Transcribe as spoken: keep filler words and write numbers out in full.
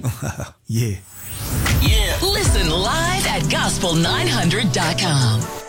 Yeah. Yeah. Listen live at gospel nine hundred dot com.